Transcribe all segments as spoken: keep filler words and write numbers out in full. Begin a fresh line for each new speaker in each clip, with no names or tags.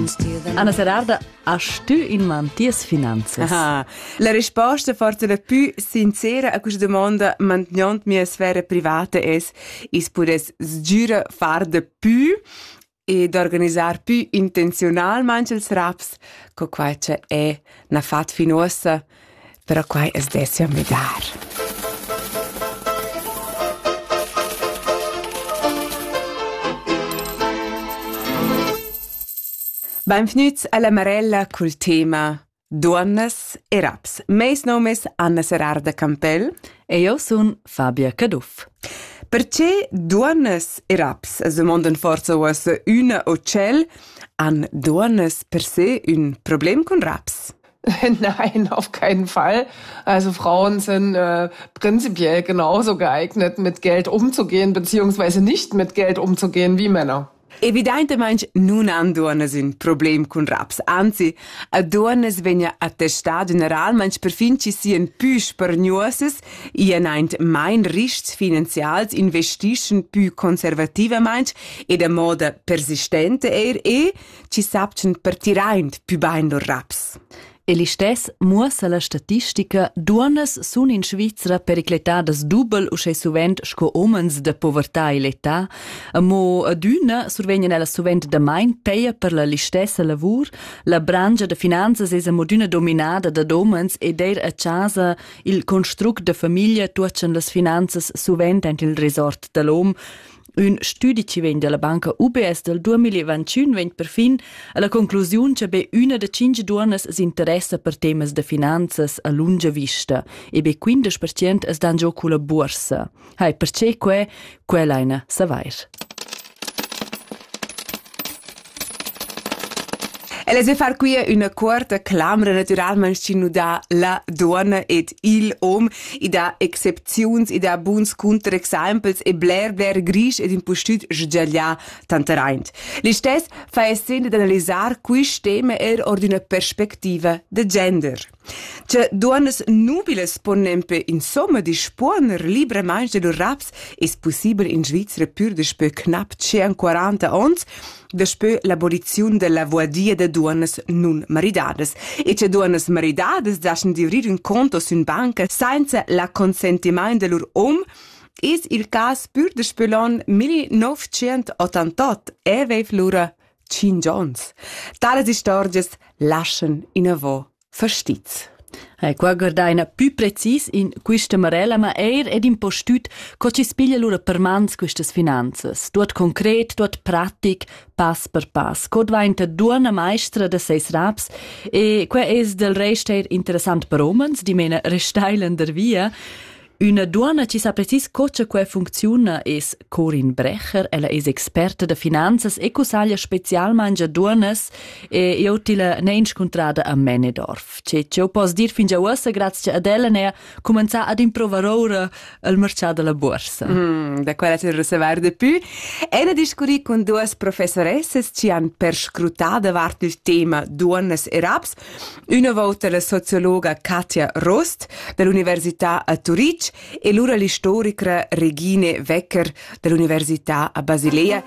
Anna Serarda, hast du in man ties finanzas?
Ah, la risposta forse la più sincera a questa domanda mantenendo mia sfera privata es is pudes sgiura far de più ed organizzar più intenzionalmente ils raps co quai c'è è na fat finosa però quai es dessia medar. Benvenuti alla Marella col tema Donnas e Raps. Meis nomes Anna Serarda Campel
E io sono Fabia Caduff.
Perché Donnas e Raps es demandan forza uossa una o cel, han Donnas per se un Problem con Raps?
Nein, auf keinen Fall. Also Frauen sind äh, prinzipiell genauso geeignet, mit Geld umzugehen, beziehungsweise nicht mit Geld umzugehen wie Männer.
Evidentemente non han donnas un problem con Raps, anzi, a donnas vegna attestat generalmente per fin ci sian più spargnuosas e enaint mein riscs finanzials investischen più conservativamente e da moda persistente er e ci sapcen partiraint più bain lor Raps.
E l'istess muossa la statistica, donnas sun in Svizra pericletadas dubel usce suvent sco omens de povertà e l'età, mo adüna survegnan ella suvent da main peia per la listessa lavur, la brangia de finanzas es modüna dominada da omens ed er a casa il construct de famiglia tuacen las finanzas suvent ent il resort de l'om. Un studi ci vende dalla banca U B S del duemilaventuno vent per fin alla conclusione che be una de cinque donnas si interessa per temas de finanzas a lunga vista e be quindici per cento es dan gio con la borsa. Hai perché que quella ina savair.
Ella se far qui una corta clamra naturalmente ci nu da la donna ed il om i da exceptions i da buns contrexemples e bler bler grisch ed impostut sgialia tanteraint. L'istess fa essere d'analizzar quis tema er or d'una perspectiva de gender. Che donnas nubiles ponempe insomma disponer libremente de lor raps es possibile in Svizzera pur de spö knapp centoquaranta ans despö l'abolizione della voadia de donnas non maridades. E che donnas maridades daschen di avrir un conto su in banca senza la consentimento de lor om es il cas pur de spö l'an millenovecentottantotto e vev lura cinque ans. Tales istorgias lascian in avo verstitz.
Hey, qua guardaina più precis in questa marella, ma er ed impostut co ci spiglia lura per mans quistas finanzas. Tuot concret, tuot pratic, pass per pass. Cod vainta duona maestra de seis raps e qua es del rester interessant per omens, di mena restailen der via. Una donna ci sa precis coce que funziona es Corinne Brecher, ella es experta de finanzas e cusaglia specialmente donnas e io ti la ne incontrada a Menedorf. Ce ce pos dir fin già ussa grazie ad ella ne comincia ad improvar ora al mercato della borsa.
Mm, da quella c'è savoir de più. E ne discuri con due professoresse ci han perscrutata vart il tema donnas e raps. Una volta la sociologa Katja Rost dell'Università a Zurich e l'ora l'istorica Regine Wecker dell'Università a Basilea.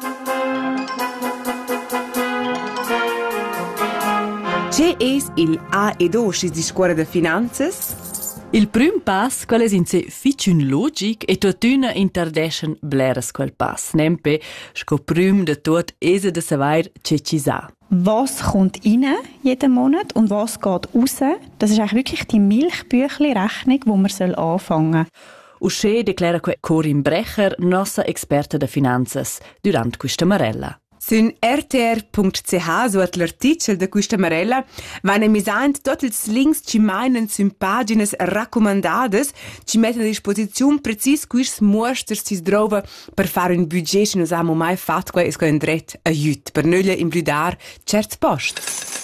C'è es il A ed O schis di scuola de finanzas?
Il prim pass, qual es in se ficun logic e totuna interdeschen bleres quel pass. Nempe, sco prim de tot ese de savair ce ci sa.
Was kommt rein jeden Monat und was geht raus? Das ist eigentlich wirklich die Milchbüchli-Rechnung, die man anfangen soll.
Usche declara Corinne Brecher, nostra experta de finanzas, durante questa marella.
Sun r t r punct c h suot l'articel de questa marella vanno misant tot ils links ci meinen sun pagines raccomandades ci mettono a disposizione precis quis mosters ci drova per fare un budget che non abbiamo mai fatto qua e sco un dret aiut per nulla imbludar certs post.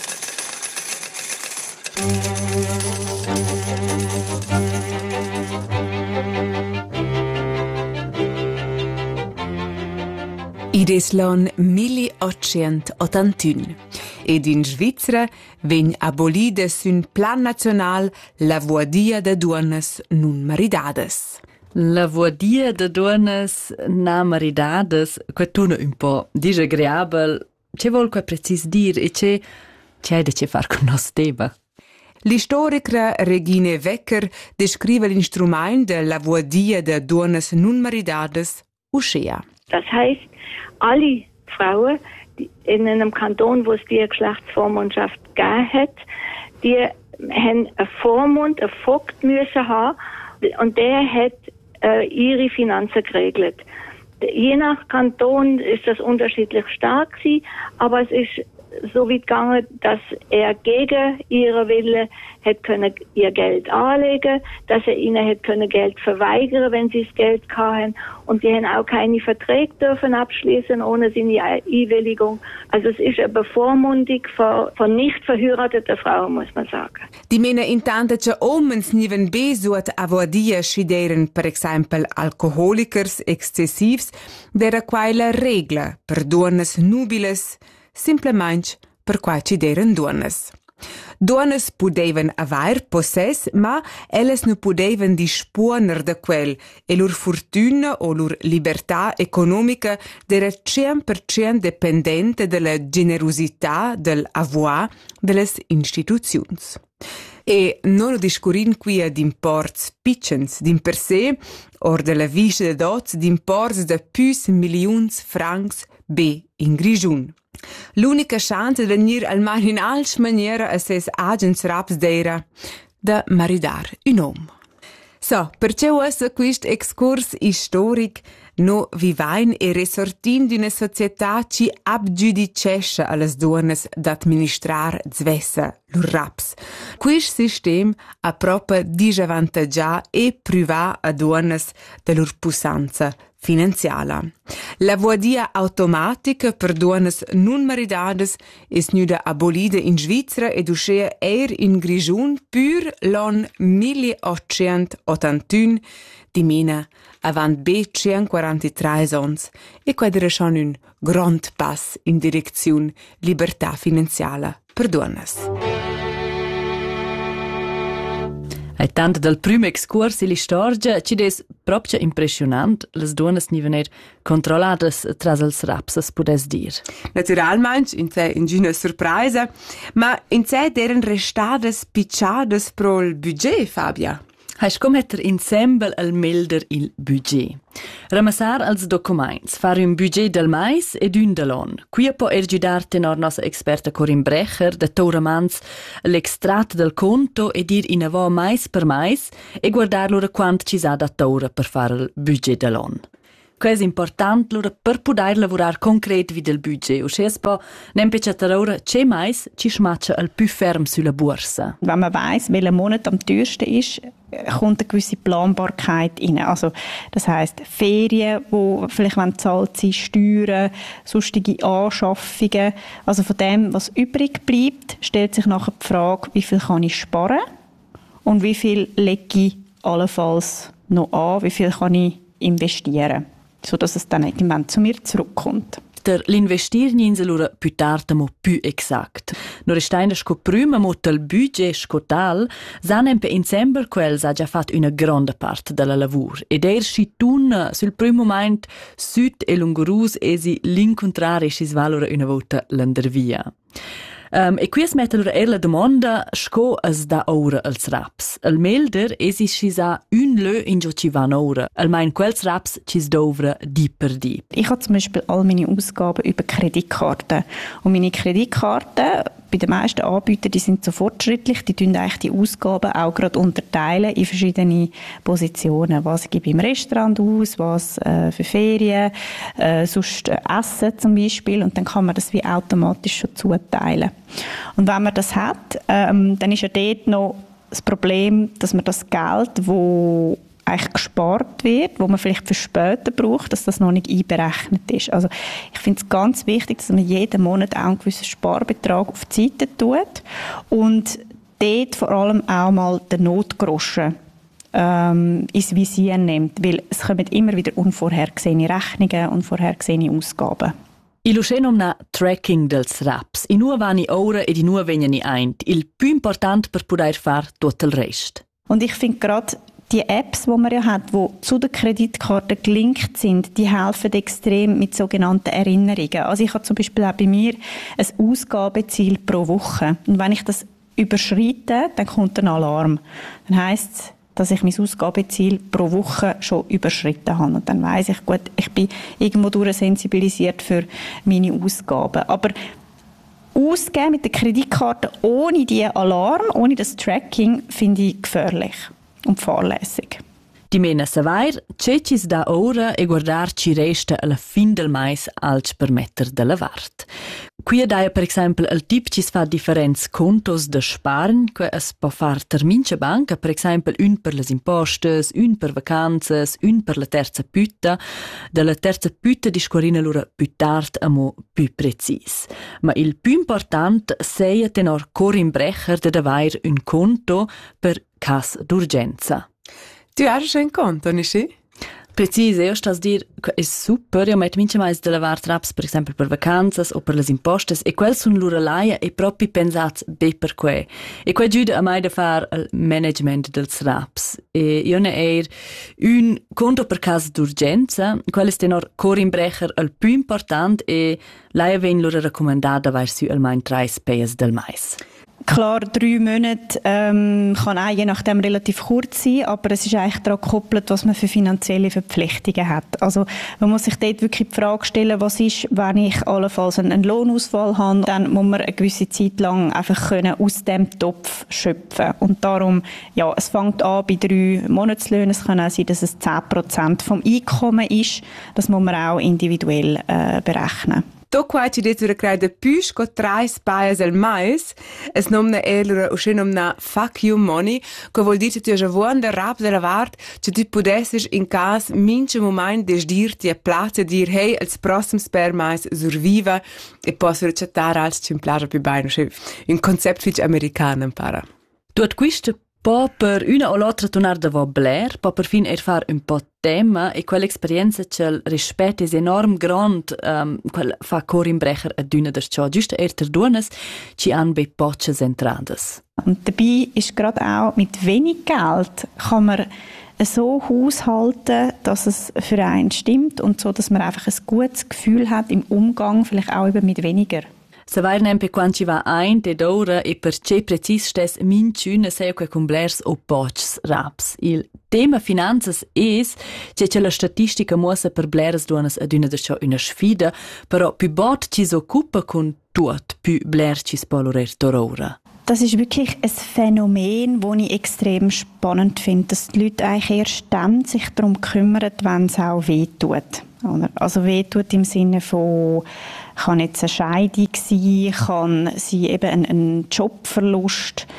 Id es l'an milleottocentottantuno ed in Svizzera vegn abolida sun plan national la voadia de donnas non maridades.
La voadia de donnas non maridades, que tuna un po' disagreabel, ce vuol quei precis dir e ce c'è da ce far con nos tema?
L'istorica Regine Wecker descrive l'instrument de la voadia de donnes non maridades Uschea.
Das heißt, alle Frauen die in einem Kanton, wo es die Geschlechtsvormundschaft gegeben hat, die haben einen Vormund, einen Vogt müssen haben und der hat äh, ihre Finanzen geregelt. Je nach Kanton ist das unterschiedlich stark gewesen, aber es ist so weit gegangen, dass er gegen ihre Wille hätte können ihr Geld anlegen, dass er ihnen hätte können Geld verweigern, wenn sie das Geld hatten, und sie haben auch keine Verträge dürfen abschließen ohne seine Einwilligung. Also es ist eine Bevormundung von, von nicht verheirateten Frauen, muss man sagen.
Die Männer intanto che omens niven besuat avodia scideren per esempio alcoholikers excessivs, dera quaila regla per donnes nubiles, simplemente per quai ci deren donnes. Donnes pudevan avair possess, ma elles nu pudevan disponer de quel e lur fortuna o lur libertà economica d'era cent per cent dependente della generosità del avoir delles instituziuns. E non discurin qui ad imports pitchens d'in per sé, or della visce de dots d'imports de plus milions francs B in Grigiun. L'unica chance de venir almai in altra maniera a ses agens raps d'era de maridar un om. So, perché ussa quist excurs historic no vivain e resortin d'una società ci abgiudicesce allas donnes d'administrar zvessa lur raps. Quist sistem a propa disavantagià e privar a donnes de lur pussanza finanziala. La voadia automatica per donnes non maridades es nuda abolida in Svizzera ed uscea eir in Grigiun pur l'an milleottocentottantuno, di mena avant B centoquarantatré ans, e quadra schon un grand pass in direzione libertà finanziala per donnes.
E tant dal primo excurs in l'istorgia ci des proprio impressionant, las donnes ni vener controlladas tras els raps, es podes dir.
Naturalmente, in sé in una surpresa, ma in sé deren restades picciadas pro il budget, Fabia.
Hai com metter ensemble al melder il budget. Ramassar als documents, fare un budget del mais ed un de l'on. Qui può ergidar tenor nostra experta Corinne Brecher, de Tauramans, l'extrat del conto e dir in avò mais per mais e guardar lura quant ci sa da taura per fare il budget de l'on. Questo è importante lura per poter lavorare concret vid il budget. O se po nempece taura c'è mais ci smaccia al più ferm sulla borsa.
Wenn man weiss, welcher Monat am teuersten ist, kommt eine gewisse Planbarkeit rein. Also, das heisst, Ferien, die vielleicht bezahlt sind, Steuern, sonstige Anschaffungen. Also von dem, was übrig bleibt, stellt sich nachher die Frage, wie viel kann ich sparen und wie viel lege ich allenfalls noch an, wie viel kann ich investieren, sodass es dann irgendwann zu mir zurückkommt.
Der l'investir ninse lura più tarda mo più exact. No restaina sco prima mo tal budget scotal, sanem pe ensemble quels ha già fatto una grande parte della lavur. Ed er si tun sul primo moment süd e lungurus e si l'incontrare si svalora una volta l'andervia. Um, e qui es mette allora er la domanda sco as da ora als raps. Al melder es is si sa un lö in jo ci van ora. Al mein quels raps cis dovra di per di.
Ich habe zum Beispiel all meine Ausgaben über Kreditkarten. Und meine Kreditkarten, bei den meisten Anbietern, die sind so fortschrittlich, die tun eigentlich die Ausgaben auch gerade unterteilen in verschiedene Positionen. Was gebe ich im Restaurant aus, was äh, für Ferien, äh, sonst äh, Essen zum Beispiel. Und dann kann man das wie automatisch schon zuteilen. Und wenn man das hat, ähm, dann ist ja dort noch das Problem, dass man das Geld, das eigentlich gespart wird, wo man vielleicht für später braucht, dass das noch nicht einberechnet ist. Also ich finde es ganz wichtig, dass man jeden Monat auch einen gewissen Sparbetrag auf die Seite tut und dort vor allem auch mal den Notgroschen ähm, ins Visier nimmt, weil es kommen immer wieder unvorhergesehene Rechnungen, unvorhergesehene Ausgaben.
Il uscenom na tracking dels raps. I nua vani ora ed i nua vegnan i eint. Il più important per poter far tutto il rest.
Und ich finde gerade die Apps, die man ja hat, die zu der Kreditkarte gelinkt sind, die helfen extrem mit sogenannten Erinnerungen. Also ich habe zum Beispiel auch bei mir ein Ausgabeziel pro Woche. Und wenn ich das überschreite, dann kommt ein Alarm. Dann heisst es, dass ich mein Ausgabeziel pro Woche schon überschritten habe. Und dann weiss ich, gut, ich bin irgendwo durchsensibilisiert für meine Ausgaben. Aber ausgeben mit der Kreditkarte ohne diesen Alarm, ohne das Tracking, finde ich gefährlich und fahrlässig.
Di mena savair, cecis da ora e guardar ci resta alla fin del mais als permetter de lavart. Qui daia per exempel il tip ci fa differents contos de sparn, que es po far termince banca, per exempel un per les impostes, un per vacanzas, un per la terza pütta. De la terza pütta discorrina lura più tard amo più precis. Ma il più important seia tenor corimbrecher de davair un conto per cas d'urgenza.
Tu hast schon ein Konto, nicht?
Precis, io sto a dire che è super, io metto mince mais de lavar traps, per esempio per vacanzas o per les impostes, e quel sun lura laia e proprio pensats be per que. E quel giuda a mai da far il management dels traps. E io ne er un conto per caso d'urgenza, quel è tenor corimbrecher il più important e laia ven lura raccomandata verso il main treis payas del mais.
Klar, drei Monate ähm, kann auch je nachdem relativ kurz sein, aber es ist eigentlich daran gekoppelt, was man für finanzielle Verpflichtungen hat. Also man muss sich dort wirklich die Frage stellen, was ist, wenn ich allenfalls einen Lohnausfall habe, dann muss man eine gewisse Zeit lang einfach können aus dem Topf schöpfen. Und darum, ja, es fängt an bei drei Monatslöhnen. Es kann auch sein, dass es zehn Prozent vom Einkommen ist. Das muss man auch individuell äh, berechnen.
Tocco ci detto creare più che tre spaias al mais, es nomna elura o se nomna fuck you money, che vuol dire che tu hai vuon der rap della vart, che tu potesses in cas mince moment des dirti a place dir hey als prossimo per mais surviva e posso ricettare als cimplagia più bene, un concept fitch americano impara.
Tuot quiste po per una o l'altra tornar da Blair, po per fin er far un po' tema e quell'esperienza che il rispetto è enorm grand, um, quel fa corimbrecher a d'una der ciò, giusto er ter duones ci han bei poches entradas.
Und dabei ist gerade auch mit wenig Geld kann man so haushalten, dass es für einen stimmt und so, dass man einfach ein gutes Gefühl hat im Umgang, vielleicht auch eben mit weniger.
Se vai nempe quan ci va ein de d'ora e per ce precis stes minciuna sei que comblers o pocs raps. Il tema finanzas es che che la statistica muossa per bleres duonas ad una de ciò una sfida, però più bot ci s'occupa con tuot, più bler ci spolorer d'ora.
Das ist wirklich ein Phänomen, das ich extrem spannend finde, dass die Leute eigentlich erst dann sich darum kümmern, wenn es auch wehtut. Also wehtut im Sinne von, kann jetzt eine Scheidung sein, kann sie eben ein, ein Jobverlust,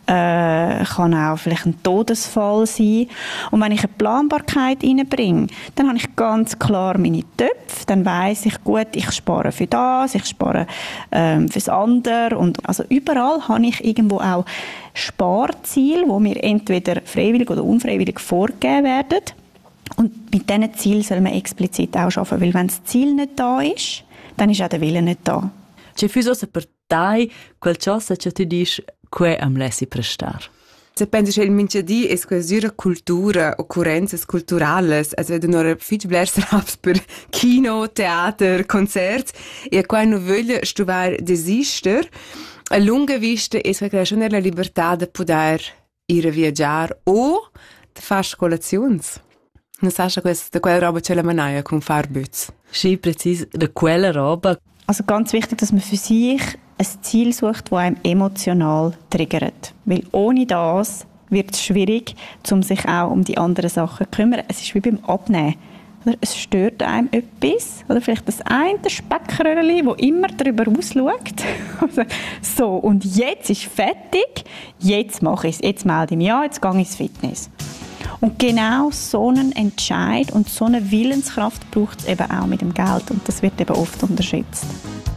äh, kann auch vielleicht ein Todesfall sein. Und wenn ich eine Planbarkeit reinbringe, dann habe ich ganz klar meine Töpfe, dann weiss ich, gut, ich spare für das, ich spare ähm, fürs andere. Und also überall habe ich irgendwo auch Sparziele, die mir entweder freiwillig oder unfreiwillig vorgegeben werden. Und mit diesen Zielen soll man explizit auch arbeiten, weil wenn das Ziel nicht da ist, dann ist auch der Wille nicht da.
C'è fuso per te qualcosa che tu dici che am lessi prestar?
Se pensi che il minchedì è quasi cultura, occurrenze culturali, also vedo nur viel Blärsraps per Kino, Theater, Konzert, e quando voglio studiare desister, a lunga vista è che schon la libertà di poter ir viaggiare o di fare colazioni. Non sai da quella roba c'è la manaia con Farbütz.
Sì, precis, da quella roba.
Also ganz wichtig, dass man für sich ein Ziel sucht, das einem emotional triggert. Weil ohne das wird es schwierig, um sich auch um die anderen Sachen zu kümmern. Es ist wie beim Abnehmen. Oder? Es stört einem etwas. Oder vielleicht das eine Speckröhrchen, das immer darüber ausschaut. So, und jetzt ist fertig. Jetzt mache ich es. Jetzt melde ich mich an, jetzt gehe ich ins Fitness. Und genau so einen Entscheid und so eine Willenskraft braucht es eben auch mit dem Geld. Und das wird eben oft unterschätzt.